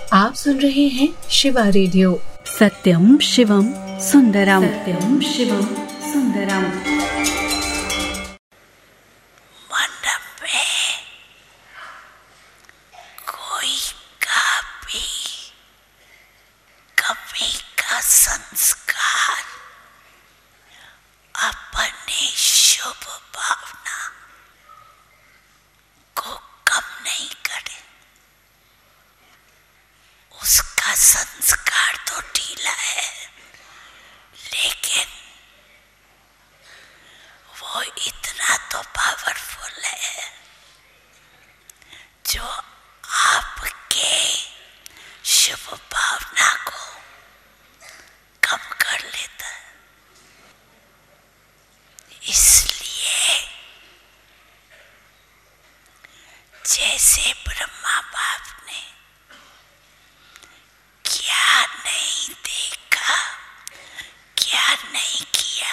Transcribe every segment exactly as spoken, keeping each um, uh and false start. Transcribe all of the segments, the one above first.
आप सुन रहे हैं शिवा रेडियो। सत्यम शिवम सुंदरम, सत्यम शिवम सुंदरम। मंडप में कोई का भी कमी का संस्कार अपने शुभ भावना को कम नहीं करे। उसका संस्कार तो ढीला है, लेकिन वो इतना तो पावरफुल है जो आपके शुभ भावना को कम कर लेता है। इसलिए जैसे ब्रह्मा बाप ने क्या नहीं देखा, क्या नहीं किया,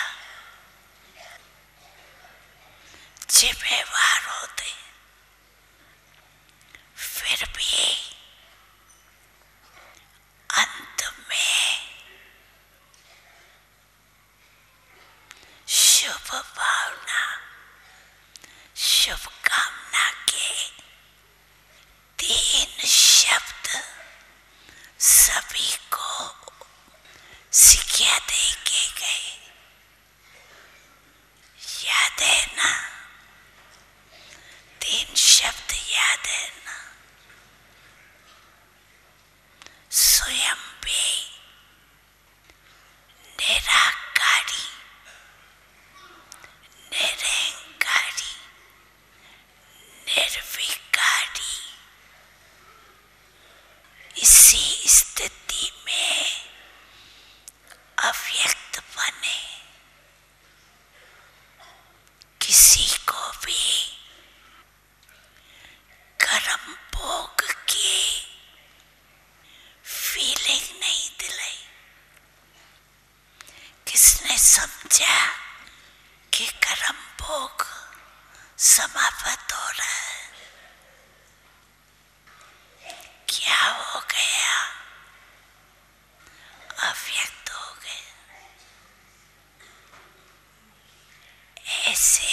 जिम्मेवार होते, फिर भी अंत में शुभ भावना, शुभकामना के तीन शब्द सभी को शिक्षा दे के गए। याद है ना? तीन शब्द याद है ना? स्वयं भी निराकारी, निरंकारी, निर्विकारी। इसी स्थिति में अव्यक्त बने। किसी को भी कर्म भोग की फीलिंग नहीं दिलाई। किसने समझा कि कर्म भोग समाप्त हो रहा है? क्या हो गया? अव्यक्त हो गया। ऐसे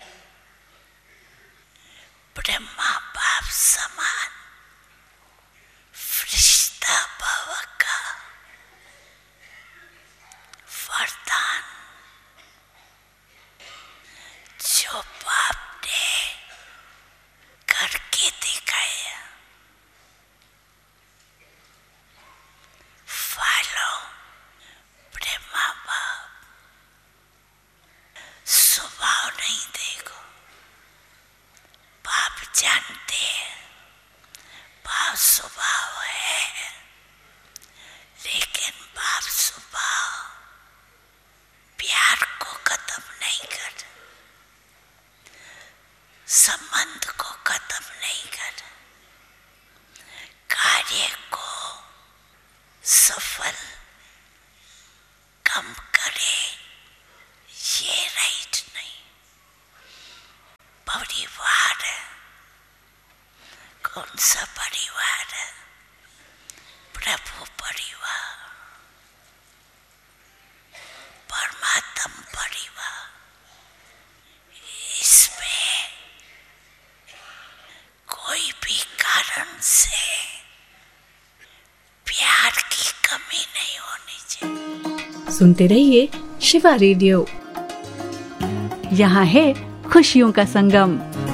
ब्रह्मा बाप समान फरिश्ता भव का वरदान जो बाप ने करके दिखाया। फॉलो ब्रह्मा बाप। स्वभाव नहीं देखो, बाप जानते हैं बाप स्वभाव है, लेकिन बाप स्वभाव प्यार को खत्म नहीं कर, संबंध को खत्म नहीं कर, कार्य को सफल कम करे, ये राइट नहीं। परिवार है, कौन सा परिवार है? प्रभु परिवार, परमात्म परिवार। इसमें कोई भी कारण से प्यार की कमी नहीं होनी चाहिए। सुनते रहिए शिवा रेडियो। यहाँ है खुशियों का संगम।